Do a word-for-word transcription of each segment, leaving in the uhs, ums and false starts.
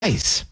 There's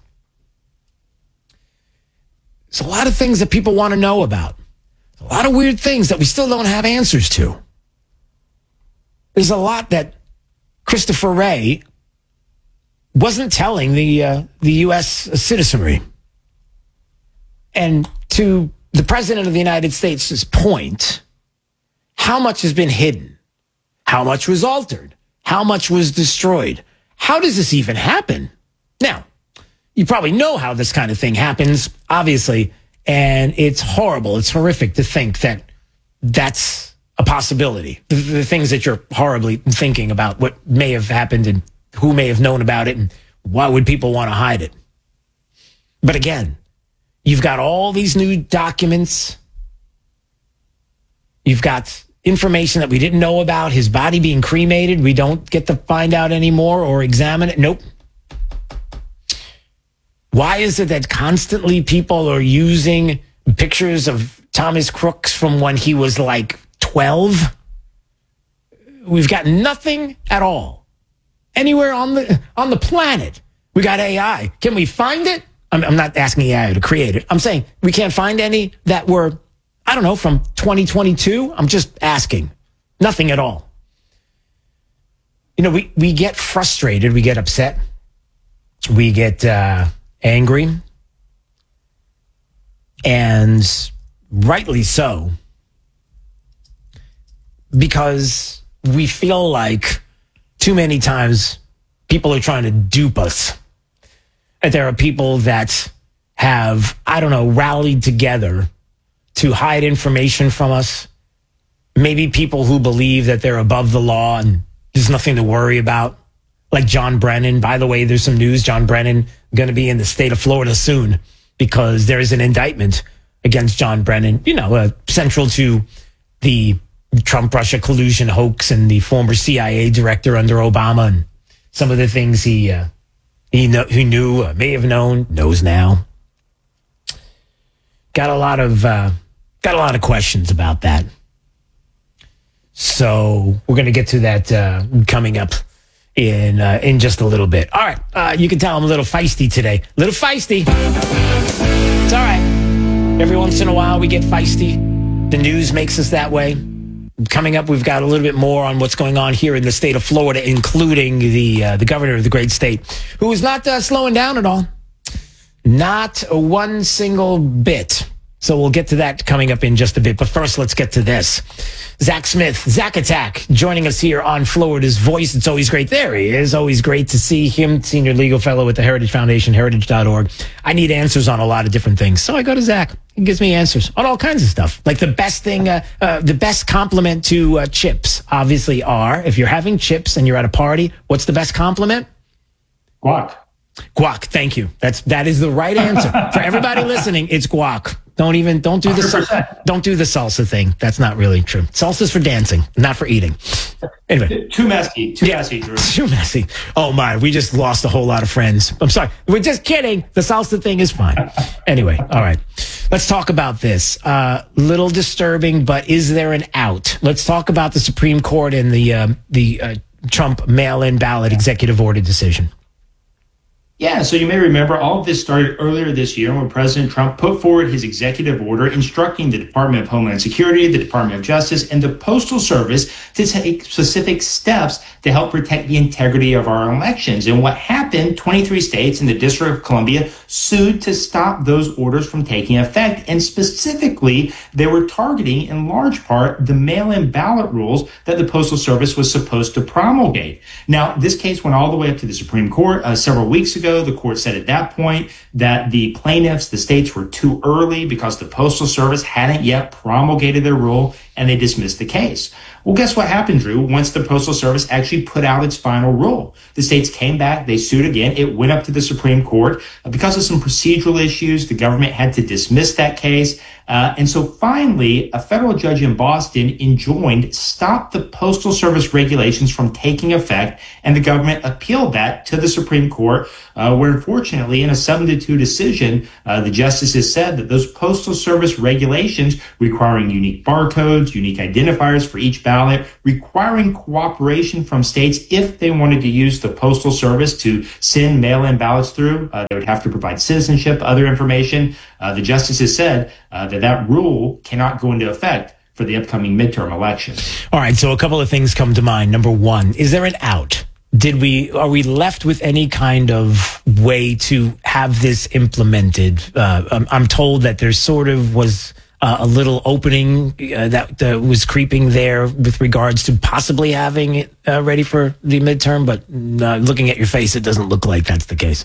a lot of things that people want to know about. A lot of weird things that we still don't have answers to. There's a lot that Christopher Wray wasn't telling the uh, the U S citizenry. And to the President of the United States' point, how much has been hidden? How much was altered? How much was destroyed? How does this even happen? Now, you probably know how this kind of thing happens, obviously, and it's horrible. It's horrific to think that that's a possibility. The, the things that you're horribly thinking about, what may have happened and who may have known about it and why would people want to hide it. But again, you've got all these new documents. You've got information that we didn't know about, his body being cremated. We don't get to find out anymore or examine it. Nope. Why is it that constantly people are using pictures of Thomas Crooks from when he was like twelve? We've got nothing at all. Anywhere on the on the planet, we got A I. Can we find it? I'm, I'm not asking A I to create it. I'm saying we can't find any that were, I don't know, from twenty twenty-two. I'm just asking. Nothing at all. You know, we, we get frustrated. We get upset. We get uh, angry. And rightly so. Because we feel like too many times people are trying to dupe us. And there are people that have, I don't know, rallied together to hide information from us. Maybe people who believe that they're above the law and there's nothing to worry about. Like John Brennan. By the way, there's some news. John Brennan going to be in the state of Florida soon because there is an indictment against John Brennan, you know, uh, central to the Trump-Russia collusion hoax and the former C I A director under Obama and some of the things he uh, he, know, he knew, uh, may have known, knows now. Got a lot of uh, got a lot of questions about that. So we're going to get to that uh, coming up in uh, in just a little bit. All right, uh, you can tell I'm a little feisty today. A little feisty. It's all right. Every once in a while we get feisty. The news makes us that way. Coming up, we've got a little bit more on what's going on here in the state of Florida, including the uh, the governor of the great state, who is not uh, slowing down at all. Not one single bit. So we'll get to that coming up in just a bit. But first, let's get to this. Zach Smith, Zach Attack, joining us here on Florida's Voice. It's always great. There he is. Always great to see him, senior legal fellow with the Heritage Foundation, heritage dot org. I need answers on a lot of different things. So I go to Zach. He gives me answers on all kinds of stuff. Like the best thing, uh, uh, the best compliment to uh, chips, obviously, are if you're having chips and you're at a party, what's the best compliment? Guac. Guac. Thank you. That's, that is the right answer. For everybody listening, it's guac. Don't even, don't do the, don't do the salsa thing. That's not really true. Salsa's for dancing, not for eating. Anyway. Too messy. Too yeah, messy, Drew. Too messy. Oh my, we just lost a whole lot of friends. I'm sorry. We're just kidding. The salsa thing is fine. Anyway. All right. Let's talk about this. Uh, little disturbing, but is there an out? Let's talk about the Supreme Court and the, uh, the, uh, Trump mail-in ballot executive order decision. Yeah, so you may remember all of this started earlier this year when President Trump put forward his executive order instructing the Department of Homeland Security, the Department of Justice, and the Postal Service to take specific steps to help protect the integrity of our elections. And what happened, twenty-three states and the District of Columbia sued to stop those orders from taking effect. And specifically, they were targeting, in large part, the mail-in ballot rules that the Postal Service was supposed to promulgate. Now, this case went all the way up to the Supreme Court uh, several weeks ago. The court said at that point that the plaintiffs, the states, were too early because the Postal Service hadn't yet promulgated their rule, and they dismissed the case. Well, guess what happened, Drew? Once the Postal Service actually put out its final rule, the states came back, they sued again. It went up to the Supreme Court. Because of some procedural issues, the government had to dismiss that case. Uh, and so finally, a federal judge in Boston enjoined, stopped the Postal Service regulations from taking effect, and the government appealed that to the Supreme Court, uh, where unfortunately, in a seven to two decision, uh, the justices said that those Postal Service regulations requiring unique barcodes, codes, unique identifiers for each ballot, requiring cooperation from states if they wanted to use the Postal Service to send mail-in ballots through. Uh, they would have to provide citizenship, other information. Uh, the justices said uh, that that rule cannot go into effect for the upcoming midterm elections. All right, so a couple of things come to mind. Number one, is there an out? Did we, are we left with any kind of way to have this implemented? Uh, I'm, I'm told that there sort of was uh, a little opening uh, that, that was creeping there with regards to possibly having it uh, ready for the midterm, but uh, looking at your face, it doesn't look like that's the case.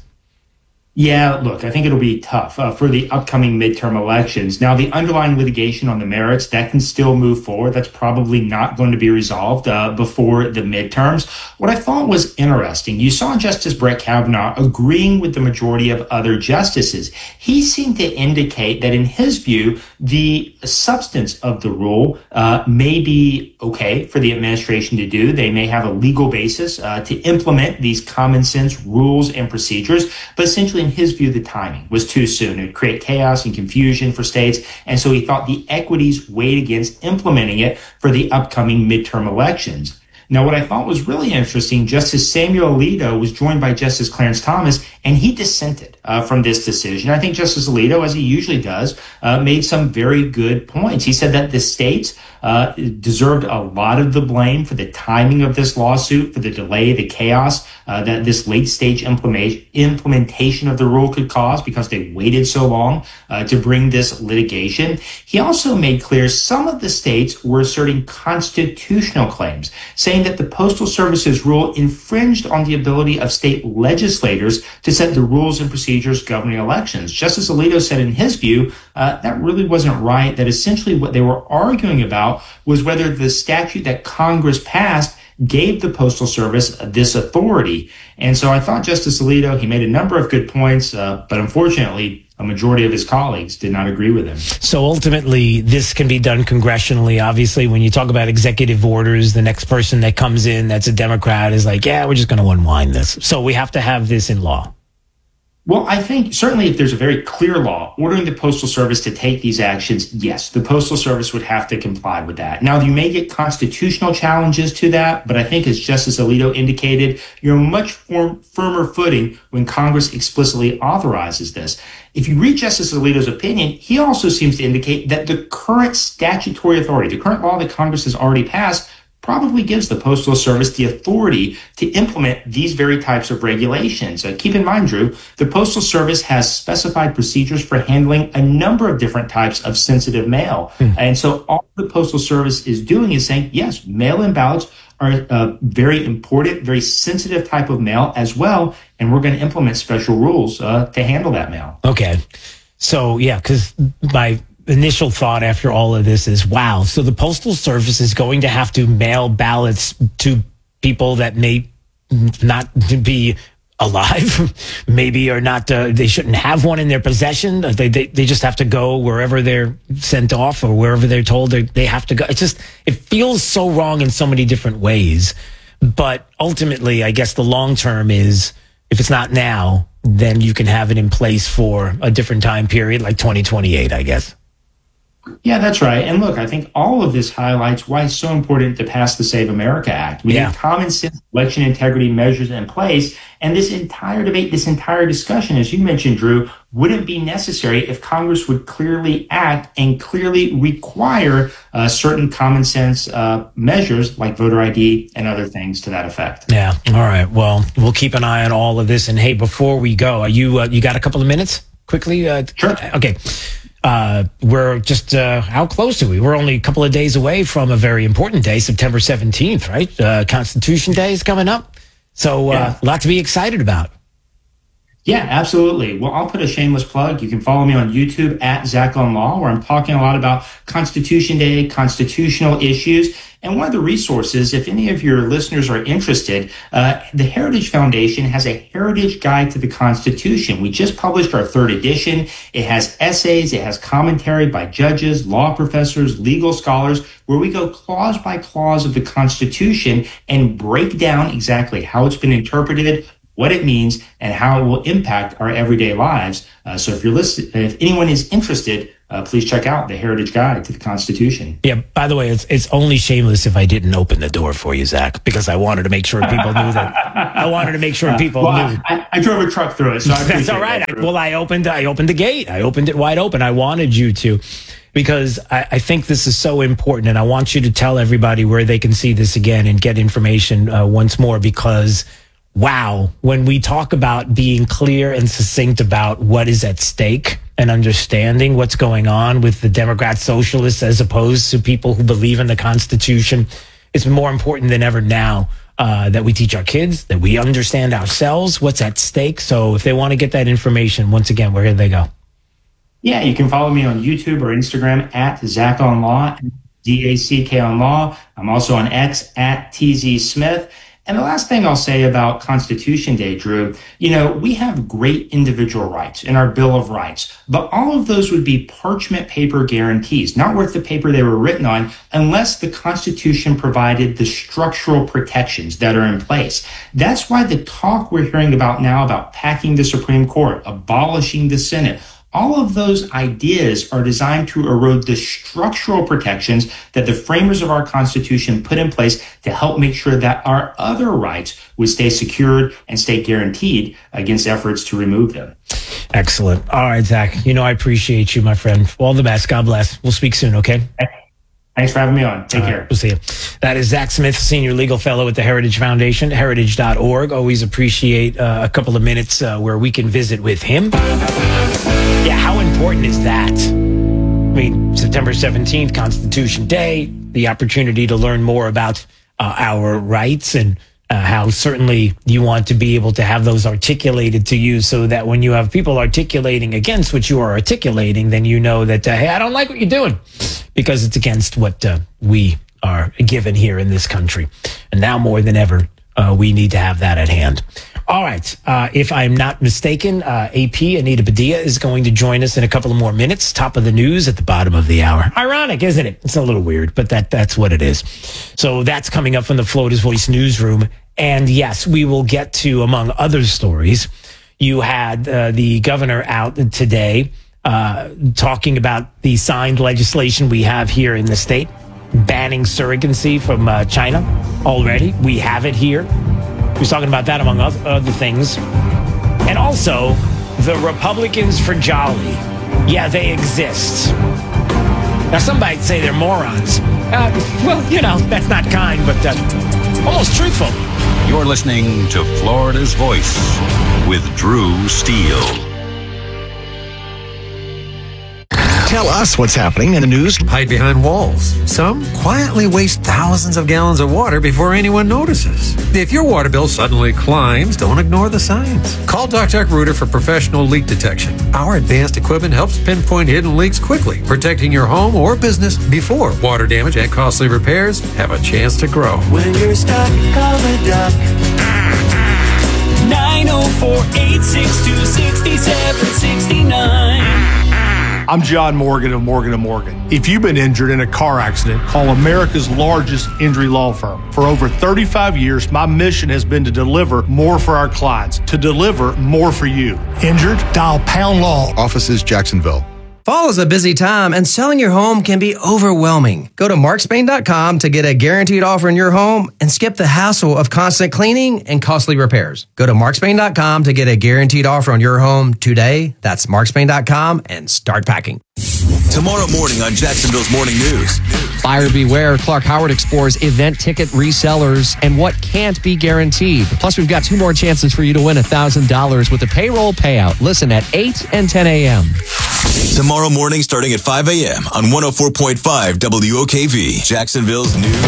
Yeah, look, I think it'll be tough uh, for the upcoming midterm elections. Now, the underlying litigation on the merits, that can still move forward. That's probably not going to be resolved uh, before the midterms. What I thought was interesting, you saw Justice Brett Kavanaugh agreeing with the majority of other justices. He seemed to indicate that in his view, the substance of the rule uh, may be okay for the administration to do. They may have a legal basis uh, to implement these common sense rules and procedures, but essentially in his view, the timing was too soon. It would create chaos and confusion for states. And so he thought the equities weighed against implementing it for the upcoming midterm elections. Now, what I thought was really interesting, Justice Samuel Alito was joined by Justice Clarence Thomas, and he dissented uh, from this decision. I think Justice Alito, as he usually does, uh, made some very good points. He said that the states uh, deserved a lot of the blame for the timing of this lawsuit, for the delay, the chaos uh, that this late-stage implement- implementation of the rule could cause because they waited so long uh, to bring this litigation. He also made clear some of the states were asserting constitutional claims, saying that the Postal Service's rule infringed on the ability of state legislators to set the rules and procedures governing elections. Justice Alito said in his view, uh, that really wasn't right, that essentially what they were arguing about was whether the statute that Congress passed gave the Postal Service this authority. And so I thought Justice Alito, he made a number of good points, uh, but unfortunately, a majority of his colleagues did not agree with him. So ultimately, this can be done congressionally. Obviously, when you talk about executive orders, the next person that comes in that's a Democrat is like, yeah, we're just going to unwind this. So we have to have this in law. Well, I think certainly if there's a very clear law ordering the Postal Service to take these actions, yes, the Postal Service would have to comply with that. Now, you may get constitutional challenges to that, but I think as Justice Alito indicated, you're on much form, firmer footing when Congress explicitly authorizes this. If you read Justice Alito's opinion, he also seems to indicate that the current statutory authority, the current law that Congress has already passed, probably gives the Postal Service the authority to implement these very types of regulations. Uh, keep in mind, Drew, the Postal Service has specified procedures for handling a number of different types of sensitive mail. Mm. And so all the Postal Service is doing is saying, yes, mail-in ballots are a very important, very sensitive type of mail as well, and we're going to implement special rules uh, to handle that mail. Okay. So, yeah, because my initial thought after all of this is, wow, so the Postal Service is going to have to mail ballots to people that may not be alive, maybe, or not, uh, they shouldn't have one in their possession. They, they they just have to go wherever they're sent off or wherever they're told they they have to go. It's just, it feels so wrong in so many different ways. But ultimately, I guess the long term is, if it's not now, then you can have it in place for a different time period, like twenty twenty-eight, I guess. Yeah, that's right. And look, I think all of this highlights why it's so important to pass the Save America Act. We yeah. need common sense election integrity measures in place. And this entire debate, this entire discussion, as you mentioned, Drew, wouldn't be necessary if Congress would clearly act and clearly require uh, certain common sense uh, measures like voter I D and other things to that effect. Yeah. All right. Well, we'll keep an eye on all of this. And hey, before we go, are you uh, you got a couple of minutes quickly? Uh, sure. Okay. Uh, we're just, uh, how close are we? We're only a couple of days away from a very important day, September seventeenth, right? Uh, Constitution Day is coming up. So, uh, yeah. a lot to be excited about. Yeah, absolutely. Well, I'll put a shameless plug. You can follow me on YouTube at Zach on Law, where I'm talking a lot about Constitution Day, constitutional issues. And one of the resources, if any of your listeners are interested, uh, the Heritage Foundation has a Heritage Guide to the Constitution. We just published our third edition. It has essays, it has commentary by judges, law professors, legal scholars, where we go clause by clause of the Constitution and break down exactly how it's been interpreted, what it means, and how it will impact our everyday lives. Uh, so if you're list- if anyone is interested, uh, please check out the Heritage Guide to the Constitution. Yeah, by the way, it's it's only shameless if I didn't open the door for you, Zach, because I wanted to make sure people knew that. I wanted to make sure people well, knew. I, I drove a truck through it, so I That's all right. I, well, I opened I opened the gate. I opened it wide open. I wanted you to, because I, I think this is so important, and I want you to tell everybody where they can see this again and get information uh, once more, because wow, when we talk about being clear and succinct about what is at stake and understanding what's going on with the Democrat socialists as opposed to people who believe in the Constitution, it's more important than ever now uh, that we teach our kids, that we understand ourselves, what's at stake. So if they want to get that information, once again, where do they go? Yeah, you can follow me on YouTube or Instagram at Zach on Law, D A C K on Law. I'm also on X at T Z Smith. And the last thing I'll say about Constitution Day, Drew, you know, we have great individual rights in our Bill of Rights, but all of those would be parchment paper guarantees, not worth the paper they were written on, unless the Constitution provided the structural protections that are in place. That's why the talk we're hearing about now about packing the Supreme Court, abolishing the Senate, all of those ideas are designed to erode the structural protections that the framers of our Constitution put in place to help make sure that our other rights would stay secured and stay guaranteed against efforts to remove them. Excellent. All right, Zach, you know I appreciate you, my friend. All the best. God bless. We'll speak soon, okay? Thanks for having me on. Take All care. Right, we'll see you. That is Zach Smith, Senior Legal Fellow at the Heritage Foundation, heritage dot org. Always appreciate uh, a couple of minutes uh, where we can visit with him. Yeah, how important is that? I mean, September seventeenth, Constitution Day, the opportunity to learn more about uh, our rights and uh, how certainly you want to be able to have those articulated to you so that when you have people articulating against what you are articulating, then you know that, uh, hey, I don't like what you're doing because it's against what uh, we are given here in this country. And now more than ever, uh, we need to have that at hand. All right. Uh, if I'm not mistaken, uh, A P, Anita Padilla, is going to join us in a couple of more minutes. Top of the news at the bottom of the hour. Ironic, isn't it? It's a little weird, but that that's what it is. So that's coming up from the Floater's Voice newsroom. And yes, we will get to, among other stories, you had uh, the governor out today uh, talking about the signed legislation we have here in the state, banning surrogacy from uh, China already. We have it here. He was talking about that, among other things. And also, the Republicans for Jolly. Yeah, they exist. Now, some might say they're morons. Uh, well, you know, that's not kind, but uh, almost truthful. You're listening to Florida's Voice with Drew Steele. Tell us what's happening in the news. Hide behind walls. Some quietly waste thousands of gallons of water before anyone notices. If your water bill suddenly climbs, don't ignore the signs. Call DocTech Rooter for professional leak detection. Our advanced equipment helps pinpoint hidden leaks quickly, protecting your home or business before water damage and costly repairs have a chance to grow. When you're stuck, call the duck. nine oh four, eight six two, six seven six nine. I'm John Morgan of Morgan and Morgan. If you've been injured in a car accident, call America's largest injury law firm. For over thirty-five years, my mission has been to deliver more for our clients, to deliver more for you. Injured? Dial Pound Law. Offices Jacksonville. Fall is a busy time, and selling your home can be overwhelming. Go to mark spain dot com to get a guaranteed offer in your home and skip the hassle of constant cleaning and costly repairs. Go to mark spain dot com to get a guaranteed offer on your home today. That's mark spain dot com and start packing. Tomorrow morning on Jacksonville's Morning News. Buyer beware. Clark Howard explores event ticket resellers and what can't be guaranteed. Plus, we've got two more chances for you to win one thousand dollars with a payroll payout. Listen at eight and ten a.m. Tomorrow morning starting at five a.m. on one oh four point five W O K V, Jacksonville's news.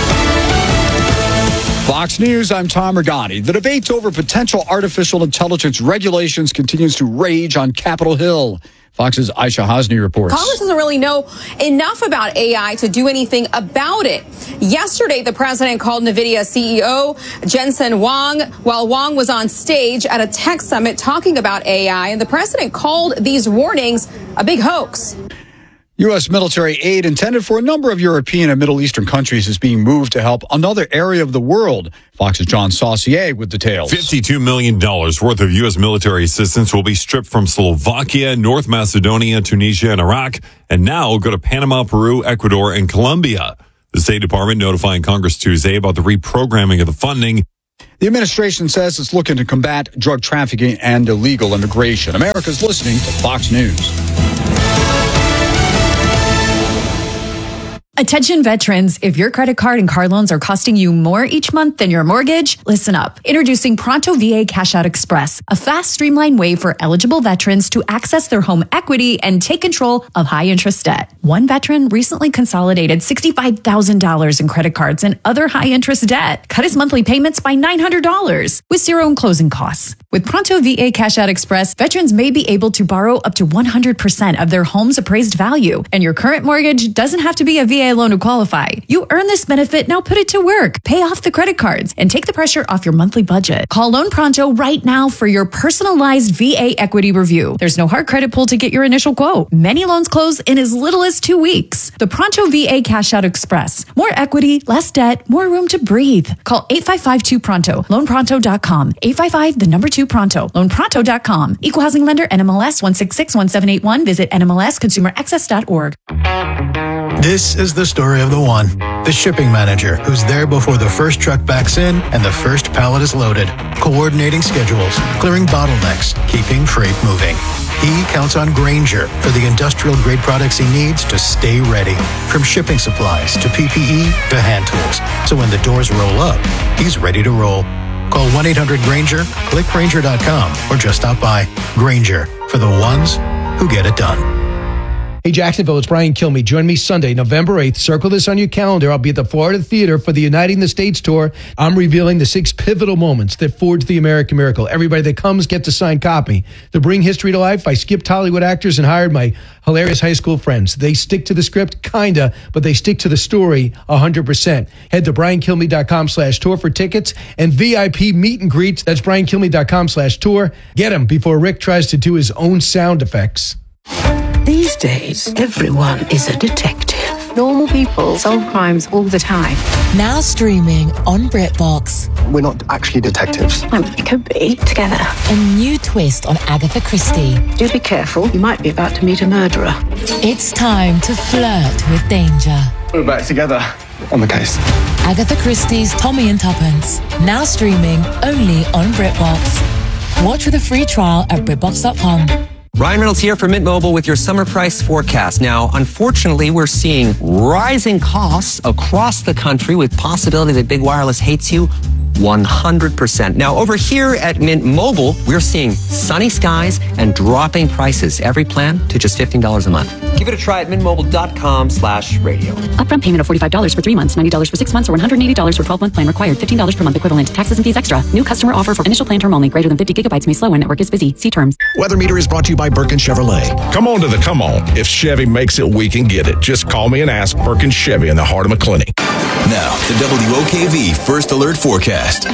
Fox News, I'm Tom Regani. The debate over potential artificial intelligence regulations continues to rage on Capitol Hill. Fox's Aisha Hosni reports. Congress doesn't really know enough about A I to do anything about it. Yesterday, the president called NVIDIA C E O Jensen Huang while Huang was on stage at a tech summit talking about A I, and the president called these warnings a big hoax. U S military aid intended for a number of European and Middle Eastern countries is being moved to help another area of the world. Fox's John Saucier with details. fifty-two million dollars worth of U S military assistance will be stripped from Slovakia, North Macedonia, Tunisia, and Iraq, and now will go to Panama, Peru, Ecuador, and Colombia. The State Department notifying Congress Tuesday about the reprogramming of the funding. The administration says it's looking to combat drug trafficking and illegal immigration. America's listening to Fox News. Attention veterans, if your credit card and car loans are costing you more each month than your mortgage, listen up. Introducing Pronto V A Cash Out Express, a fast, streamlined way for eligible veterans to access their home equity and take control of high-interest debt. One veteran recently consolidated sixty-five thousand dollars in credit cards and other high-interest debt, cut his monthly payments by nine hundred dollars with zero in closing costs. With Pronto V A Cash Out Express, veterans may be able to borrow up to one hundred percent of their home's appraised value, and your current mortgage doesn't have to be a V A loan to qualify. You earn this benefit, now put it to work. Pay off the credit cards and take the pressure off your monthly budget. Call Loan Pronto right now for your personalized V A equity review. There's no hard credit pull to get your initial quote. Many loans close in as little as two weeks. The Pronto V A Cash Out Express. More equity, less debt, more room to breathe. Call eight five five two Pronto. loan pronto dot com. eight five five, the number two Pronto. loan pronto dot com. Equal housing lender N M L S one six six one seven eight one. Visit N M L S consumer access dot org. This is the story of the one, the shipping manager who's there before the first truck backs in and the first pallet is loaded, coordinating schedules, clearing bottlenecks, keeping freight moving. He counts on Grainger for the industrial-grade products he needs to stay ready, from shipping supplies to P P E to hand tools. So when the doors roll up, he's ready to roll. Call one eight hundred Grainger, click Grainger dot com, or just stop by. Grainger, for the ones who get it done. Hey, Jacksonville, it's Brian Kilmeade. Join me Sunday, November eighth. Circle this on your calendar. I'll be at the Florida Theater for the Uniting the States Tour. I'm revealing the six pivotal moments that forged the American miracle. Everybody that comes gets a signed copy. To bring history to life, I skipped Hollywood actors and hired my hilarious high school friends. They stick to the script, kinda, but they stick to the story one hundred percent. Head to brian kilmeade dot com slash tour for tickets and V I P meet and greets. That's brian kilmeade dot com slash tour. Get them before Rick tries to do his own sound effects. These days, everyone is a detective. Normal people solve crimes all the time. Now streaming on BritBox. We're not actually detectives. Um, it could be together. A new twist on Agatha Christie. Do be careful. You might be about to meet a murderer. It's time to flirt with danger. We're back together on the case. Agatha Christie's Tommy and Tuppence. Now streaming only on BritBox. Watch with a free trial at britbox dot com. Ryan Reynolds here for Mint Mobile with your summer price forecast. Now, unfortunately, we're seeing rising costs across the country with possibility that big wireless hates you one hundred percent. Now, over here at Mint Mobile, we're seeing sunny skies and dropping prices. Every plan to just fifteen dollars a month. Give it a try at mintmobile.com slash radio. Upfront payment of forty-five dollars for three months, ninety dollars for six months, or one hundred eighty dollars for twelve-month plan required. fifteen dollars per month equivalent. Taxes and fees extra. New customer offer for initial plan term only. Greater than fifty gigabytes may slow when network is busy. See terms. Weather Meter is brought to you by Birkin Chevrolet. Come on to the come on. If Chevy makes it, we can get it. Just call me and ask. Birkin Chevy in the heart of McClinney. Now, the W O K V First Alert Forecast.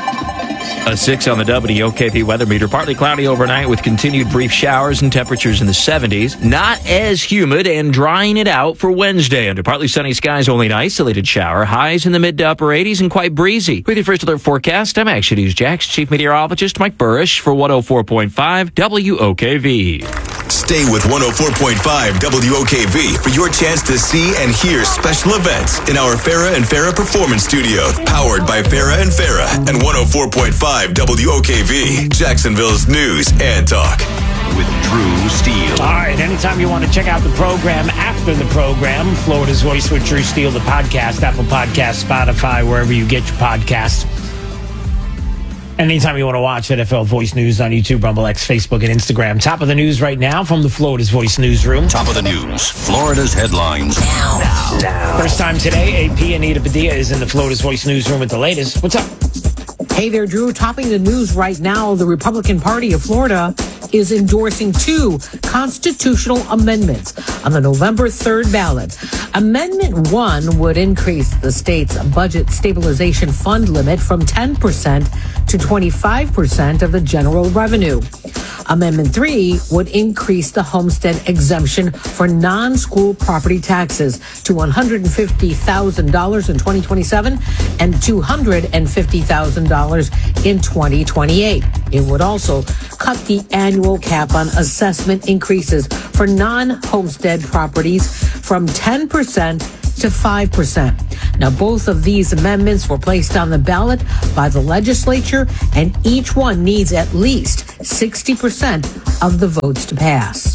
A six on the W O K V weather meter. Partly cloudy overnight with continued brief showers and temperatures in the seventies. Not as humid and drying it out for Wednesday. Under partly sunny skies, only an isolated shower. Highs in the mid to upper eighties and quite breezy. With your First Alert forecast, I'm Action News Jax Chief Meteorologist Mike Burrish for one oh four point five W O K V. Stay with one oh four point five W O K V for your chance to see and hear special events in our Farrah and Farrah Performance Studio, powered by Farrah and Farrah, and one oh four point five W O K V, Jacksonville's news and talk. With Drew Steele. All right, anytime you want to check out the program after the program, Florida's Voice with Drew Steele, the podcast, Apple Podcasts, Spotify, wherever you get your podcasts. Anytime you want to watch N F L Voice News on YouTube, Rumble X, Facebook, and Instagram. Top of the news right now from the Florida's Voice newsroom. Top of the news, Florida's headlines. Now. Now. Now. First time today, A P Anita Padilla is in the Florida's Voice newsroom with the latest. What's up? Hey there, Drew. Topping the news right now, the Republican Party of Florida is endorsing two constitutional amendments on the November third ballot. Amendment one would increase the state's budget stabilization fund limit from ten percent to twenty-five percent of the general revenue. Amendment three would increase the homestead exemption for non-school property taxes to one hundred fifty thousand dollars in twenty twenty-seven and two hundred fifty thousand dollars in twenty twenty-eight. It would also cut the annual cap on assessment increases for non-homestead properties from ten percent to five percent. Now, both of these amendments were placed on the ballot by the legislature, and each one needs at least sixty percent of the votes to pass.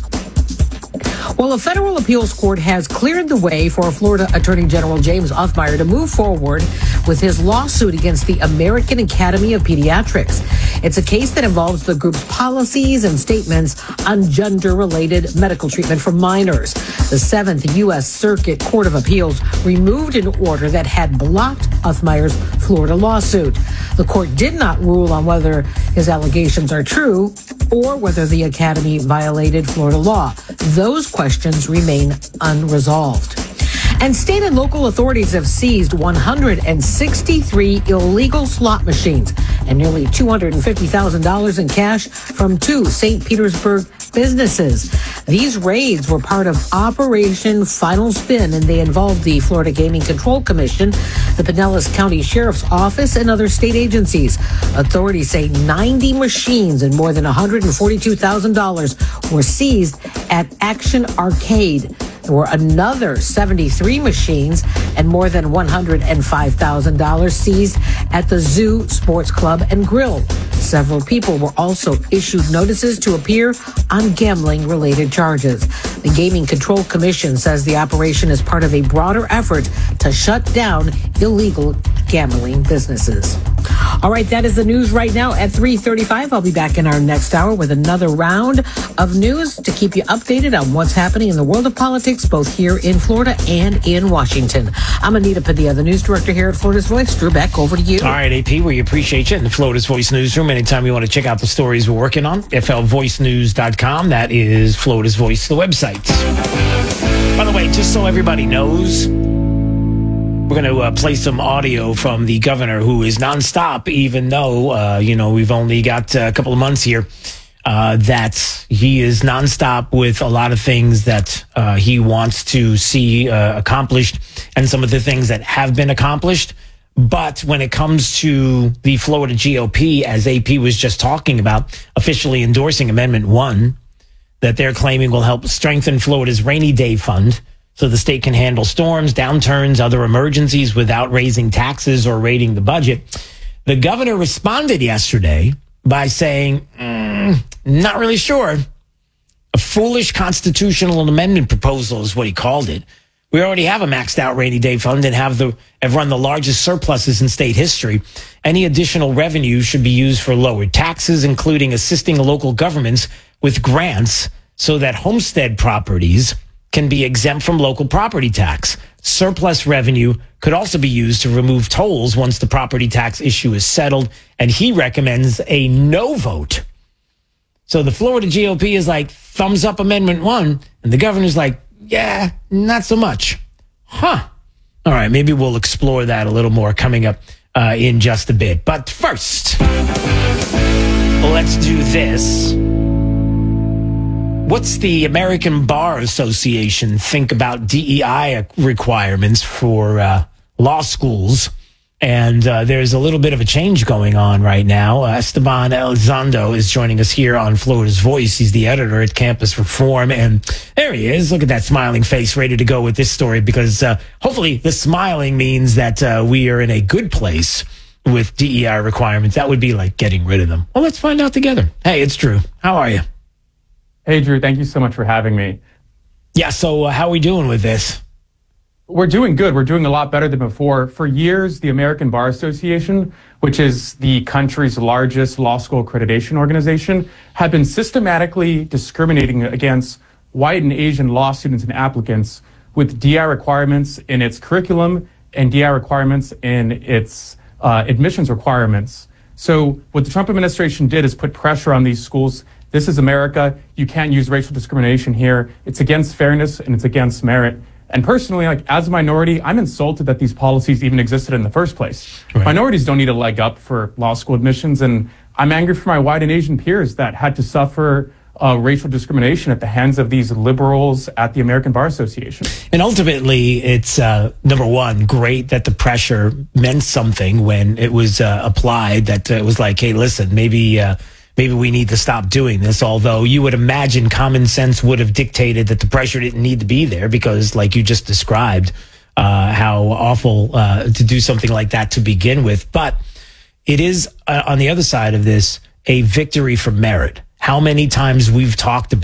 Well, a federal appeals court has cleared the way for Florida Attorney General James Othmeier to move forward with his lawsuit against the American Academy of Pediatrics. It's a case that involves the group's policies and statements on gender-related medical treatment for minors. The Seventh U S Circuit Court of Appeals removed an order that had blocked Othmeier's Florida lawsuit. The court did not rule on whether his allegations are true or whether the Academy violated Florida law. Those questions remain unresolved. And state and local authorities have seized one hundred sixty-three illegal slot machines and nearly two hundred fifty thousand dollars in cash from two Saint Petersburg businesses. These raids were part of Operation Final Spin, and they involved the Florida Gaming Control Commission, the Pinellas County Sheriff's Office, and other state agencies. Authorities say ninety machines and more than one hundred forty-two thousand dollars were seized at Action Arcade. There were another seventy-three machines and more than one hundred five thousand dollars seized at the Zoo Sports Club and Grill. Several people were also issued notices to appear on gambling-related charges. The Gaming Control Commission says the operation is part of a broader effort to shut down illegal gambling businesses. All right, that is the news right now at three thirty-five. I'll be back in our next hour with another round of news to keep you updated on what's happening in the world of politics, both here in Florida and in Washington. I'm Anita Padilla, the news director here at Florida's Voice. Drew, back over to you. All right, A P, we appreciate you in the Florida's Voice newsroom. Anytime you want to check out the stories we're working on, F L voice news dot com. That is Florida's Voice, the website. By the way, just so everybody knows, we're going to uh, play some audio from the governor, who is nonstop, even though, uh, you know, we've only got a couple of months here, uh, that he is nonstop with a lot of things that uh, he wants to see uh, accomplished and some of the things that have been accomplished. But when it comes to the Florida G O P, as A P was just talking about, officially endorsing Amendment one, that they're claiming will help strengthen Florida's rainy day fund, so the state can handle storms, downturns, other emergencies without raising taxes or raiding the budget. The governor responded yesterday by saying, mm, not really sure. A foolish constitutional amendment proposal is what he called it. We already have a maxed out rainy day fund and have the have run the largest surpluses in state history. Any additional revenue should be used for lowered taxes, including assisting local governments with grants so that homestead properties can be exempt from local property tax. Surplus revenue could also be used to remove tolls once the property tax issue is settled, and he recommends a no vote. So the Florida G O P is like, thumbs up Amendment one, and the governor's like, yeah, not so much. Huh. All right, maybe we'll explore that a little more coming up uh, in just a bit. But first, let's do this. What's the American Bar Association think about D E I requirements for uh, law schools? And uh, there's a little bit of a change going on right now. Uh, Esteban Elizondo is joining us here on Florida's Voice. He's the editor at Campus Reform. And there he is. Look at that smiling face, ready to go with this story, because uh, hopefully the smiling means that uh, we are in a good place with D E I requirements. That would be like getting rid of them. Well, let's find out together. Hey, it's Drew. How are you? Hey, Drew. Thank you so much for having me. Yeah, so uh, how are we doing with this? We're doing good. We're doing a lot better than before. For years, the American Bar Association, which is the country's largest law school accreditation organization, had been systematically discriminating against white and Asian law students and applicants with D I requirements in its curriculum and D I requirements in its uh, admissions requirements. So what the Trump administration did is put pressure on these schools. This is America. You can't use racial discrimination here. It's against fairness and it's against merit. And personally, like as a minority, I'm insulted that these policies even existed in the first place. Right. Minorities don't need a leg up for law school admissions, and I'm angry for my white and Asian peers that had to suffer uh, racial discrimination at the hands of these liberals at the American Bar Association. And ultimately, it's, uh, number one, great that the pressure meant something when it was uh, applied, that uh, it was like, hey, listen, maybe... Uh, Maybe we need to stop doing this, although you would imagine common sense would have dictated that the pressure didn't need to be there because, like you just described, uh, how awful uh, to do something like that to begin with. But it is, uh, on the other side of this, a victory for merit. How many times we've talked about